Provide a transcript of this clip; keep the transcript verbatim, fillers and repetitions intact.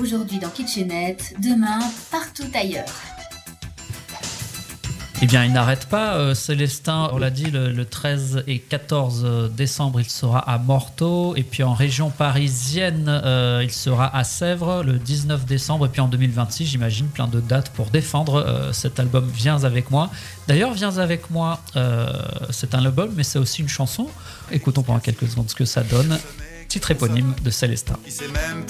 Aujourd'hui dans Kitchenette, demain partout ailleurs. Eh bien, il n'arrête pas. Euh, Célestin, on l'a dit, le, le treize et quatorze décembre, il sera à Morteau. Et puis en région parisienne, euh, il sera à Sèvres le dix-neuf décembre. Et puis en deux mille vingt-six, j'imagine, plein de dates pour défendre euh, cet album Viens avec moi. D'ailleurs, Viens avec moi, euh, c'est un album, mais c'est aussi une chanson. Écoutons pendant quelques secondes ce que ça donne. Titre éponyme de Célestin. Il sait même